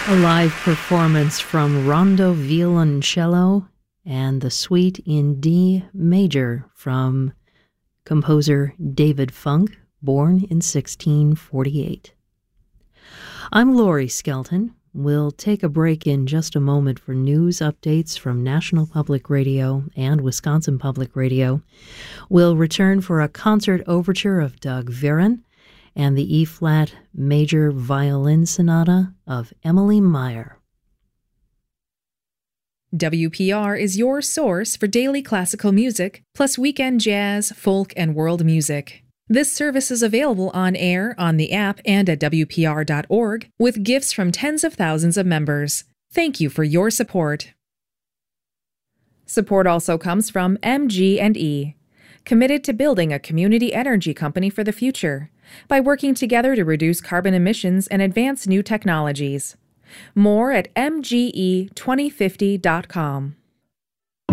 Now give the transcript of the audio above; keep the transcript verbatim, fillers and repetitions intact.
A live performance from Rondo Violoncello and the Suite in D Major from composer David Funk, born in sixteen forty-eight. I'm Laurie Skelton. We'll take a break in just a moment for news updates from National Public Radio and Wisconsin Public Radio. We'll return for a concert overture of Doug Viren and the E-flat Major Violin Sonata of Emily Meyer. W P R is your source for daily classical music, plus weekend jazz, folk, and world music. This service is available on air, on the app, and at W P R dot org, with gifts from tens of thousands of members. Thank you for your support. Support also comes from M G and E, committed to building a community energy company for the future by working together to reduce carbon emissions and advance new technologies. More at M G E twenty fifty dot com.